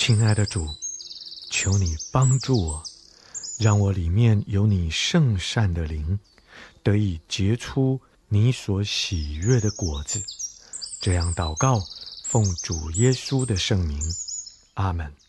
亲爱的主，求你帮助我，让我里面有你圣善的灵，得以结出你所喜悦的果子。这样祷告，奉主耶稣的圣名，阿们。